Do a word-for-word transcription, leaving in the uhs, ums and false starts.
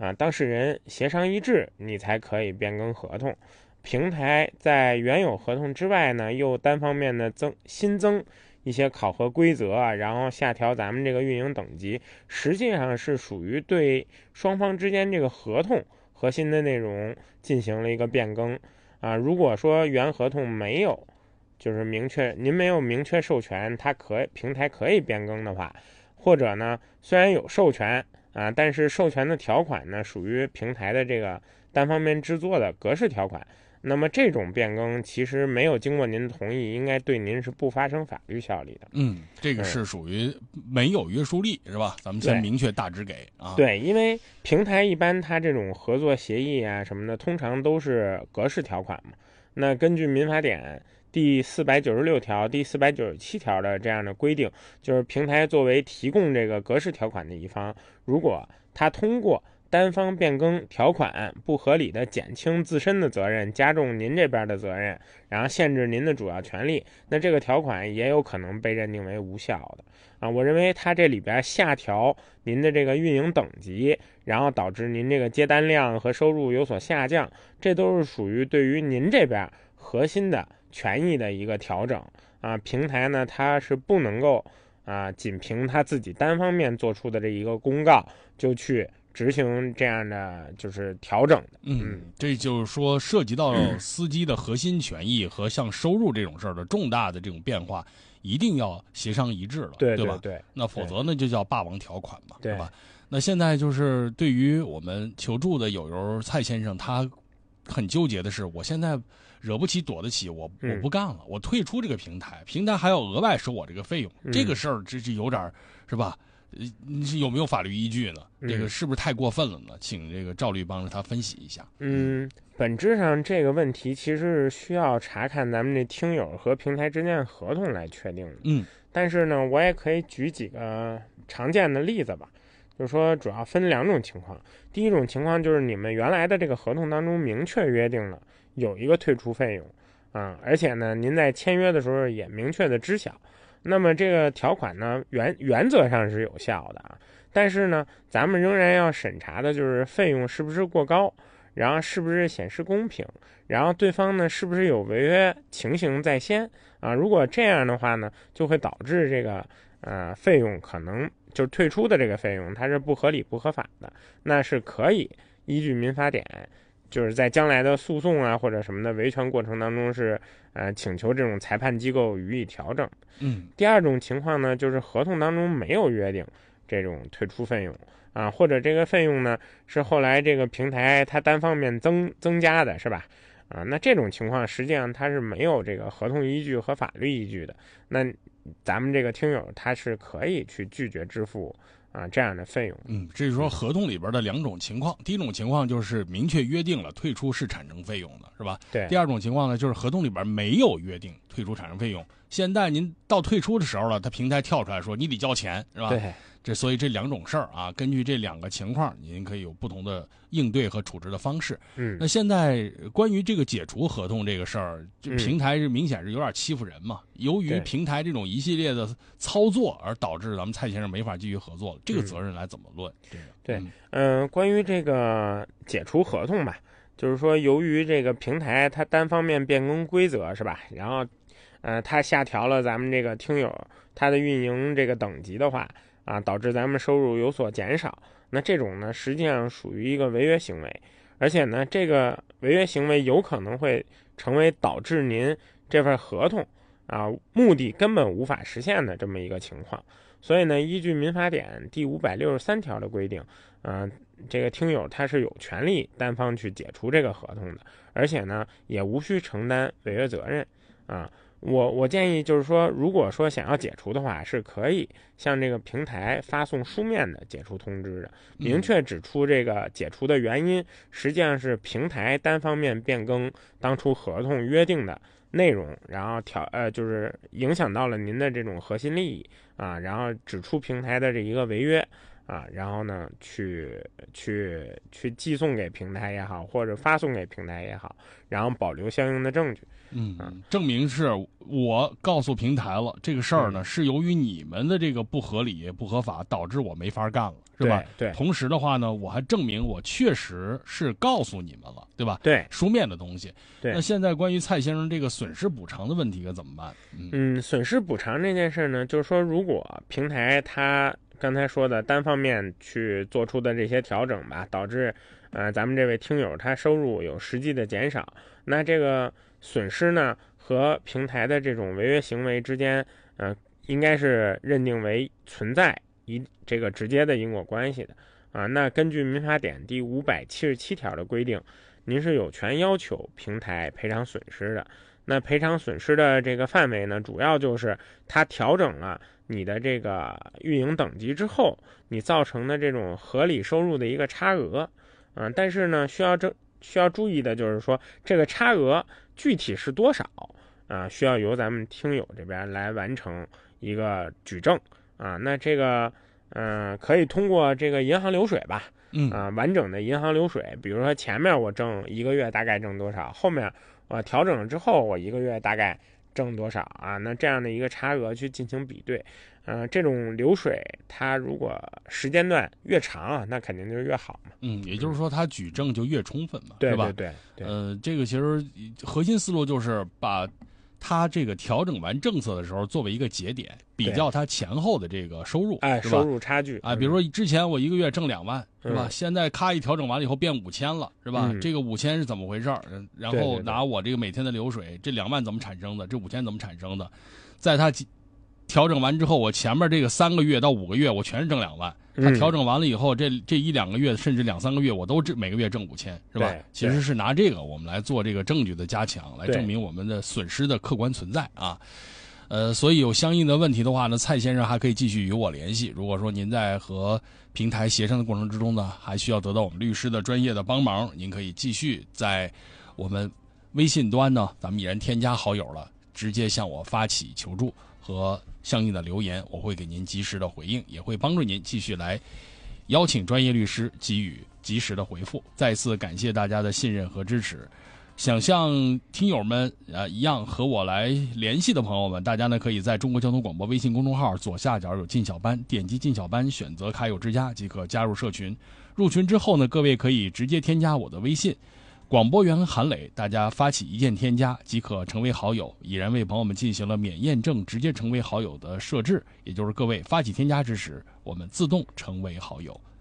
啊，当事人协商一致，你才可以变更合同。平台在原有合同之外呢，又单方面的增新增一些考核规则啊，然后下调咱们这个运营等级，实际上是属于对双方之间这个合同核心的内容进行了一个变更啊。如果说原合同没有，就是明确您没有明确授权，它可平台可以变更的话，或者呢虽然有授权啊，但是授权的条款呢属于平台的这个单方面制作的格式条款。那么这种变更其实没有经过您的同意，应该对您是不发生法律效力的。 嗯，这个是属于没有约束力，是吧？咱们先明确大致给啊。 对，因为平台一般它这种合作协议啊什么的，通常都是格式条款嘛。那根据民法典第四百九十六条、第四百九十七条的这样的规定，就是平台作为提供这个格式条款的一方，如果他通过单方变更条款不合理的减轻自身的责任，加重您这边的责任，然后限制您的主要权利，那这个条款也有可能被认定为无效的啊。我认为它这里边下调您的这个运营等级，然后导致您这个接单量和收入有所下降，这都是属于对于您这边核心的权益的一个调整啊。平台呢，它是不能够啊，仅凭他自己单方面做出的这一个公告就去执行这样的就是调整的。 嗯，这就是说涉及到司机的核心权益和像收入这种事儿的重大的这种变化，一定要协商一致了， 对对吧？ 对， 那否则呢就叫霸王条款嘛， 对吧？那现在就是对于我们求助的友友蔡先生，他很纠结的是，我现在惹不起躲得起，我我不干了，我退出这个平台，平台还要额外收我这个费用， 嗯、 这个事儿这是有点是吧？你是有没有法律依据呢？这个是不是太过分了呢？请这个赵律帮着他分析一下。 嗯，本质上这个问题其实是需要查看咱们这听友和平台之间的合同来确定的。 嗯， 但是呢，我也可以举几个常见的例子吧。就是说，主要分两种情况。第一种情况就是你们原来的这个合同当中明确约定了有一个退出费用啊，而且呢，您在签约的时候也明确的知晓。那么这个条款呢，原原则上是有效的啊，但是呢，咱们仍然要审查的就是费用是不是过高，然后是不是显示公平，然后对方呢是不是有违约情形在先啊？如果这样的话呢，就会导致这个呃费用可能就是退出的这个费用它是不合理不合法的，那是可以依据民法典。就是在将来的诉讼啊或者什么的维权过程当中是呃请求这种裁判机构予以调整。 嗯， 第二种情况呢，就是合同当中没有约定这种退出费用啊，或者这个费用呢是后来这个平台它单方面增增加的，是吧？啊，那这种情况实际上它是没有这个合同依据和法律依据的，那咱们这个听友他是可以去拒绝支付啊这样的费用。 嗯，这是说合同里边的两种情况。第一种情况就是明确约定了退出是产生费用的，是吧？ 对。 第二种情况呢，就是合同里边没有约定退出产生费用，现在您到退出的时候了，他平台跳出来说你得交钱，是吧？ 对。 这所以这两种事儿啊，根据这两个情况，您可以有不同的应对和处置的方式。 嗯， 那现在关于这个解除合同这个事儿，这平台是明显是有点欺负人嘛。嗯、由于平台这种一系列的操作，而导致咱们蔡先生没法继续合作了，这个责任来怎么论？ 嗯、对，嗯、呃，关于这个解除合同吧，就是说由于这个平台它单方面变更规则是吧？然后，呃，它下调了咱们这个听友它的运营这个等级的话。啊，导致咱们收入有所减少，那这种呢，实际上属于一个违约行为，而且呢，这个违约行为有可能会成为导致您这份合同啊目的根本无法实现的这么一个情况。所以呢，依据民法典第五百六十三条的规定，嗯、呃，这个听友他是有权利单方去解除这个合同的，而且呢，也无需承担违约责任啊。我我建议就是说，如果说想要解除的话，是可以向这个平台发送书面的解除通知的，明确指出这个解除的原因，实际上是平台单方面变更当初合同约定的内容，然后调呃就是影响到了您的这种核心利益啊，然后指出平台的这一个违约啊，然后呢，去去去寄送给平台也好，或者发送给平台也好，然后保留相应的证据。 嗯，证明是我告诉平台了这个事儿呢， 嗯、 是由于你们的这个不合理、不合法，导致我没法干了，是吧？ 对。对同时的话呢，我还证明我确实是告诉你们了，对吧？ 对， 书面的东西。 对。 那现在关于蔡先生这个损失补偿的问题该怎么办？ 嗯，嗯损失补偿这件事呢，就是说，如果平台它刚才说的单方面去做出的这些调整吧，导致呃咱们这位听友他收入有实际的减少，那这个损失呢和平台的这种违约行为之间，呃，应该是认定为存在一这个直接的因果关系的啊。那根据民法典第五百七十七条的规定，您是有权要求平台赔偿损失的。那赔偿损失的这个范围呢，主要就是它调整了你的这个运营等级之后，你造成的这种合理收入的一个差额，嗯、呃，但是呢，需要这需要注意的就是说，这个差额具体是多少啊、呃，需要由咱们听友这边来完成一个举证啊。那这个嗯、呃，可以通过这个银行流水吧， 嗯啊、呃，完整的银行流水，比如说前面我挣一个月大概挣多少，后面我调整了之后我一个月大概挣多少啊？那这样的一个差额去进行比对，呃，这种流水它如果时间段越长啊，那肯定就越好嘛。 嗯，也就是说，它举证就越充分嘛， 对是吧？ 对对对。 呃，这个其实核心思路就是把它这个调整完政策的时候作为一个节点，比较它前后的这个收入， 哎， 是吧？ 收入差距啊，比如说之前我一个月挣两万，是吧？ 嗯、 现在咔一调整完了以后变五千了，是吧？ 嗯、 这个五千是怎么回事？然后拿我这个每天的流水，这两万怎么产生的？这五千怎么产生的？在它调整完之后，我前面这个三个月到五个月我全是挣两万，它调整完了以后，这这一两个月甚至两三个月我都每个月挣五千，是吧？其实是拿这个我们来做这个证据的加强，来证明我们的损失的客观存在啊。呃，所以有相应的问题的话呢，蔡先生还可以继续与我联系。如果说您在和平台协商的过程之中呢，还需要得到我们律师的专业的帮忙，您可以继续在我们微信端呢，咱们已然添加好友了，直接向我发起求助和相应的留言，我会给您及时的回应，也会帮助您继续来邀请专业律师给予及时的回复。再次感谢大家的信任和支持。想像听友们呃一样和我来联系的朋友们，大家呢可以在中国交通广播微信公众号左下角有进小班，点击进小班，选择卡友之家即可加入社群。入群之后呢，各位可以直接添加我的微信广播员韩磊，大家发起一键添加即可成为好友。已然为朋友们进行了免验证直接成为好友的设置，也就是各位发起添加之时，我们自动成为好友。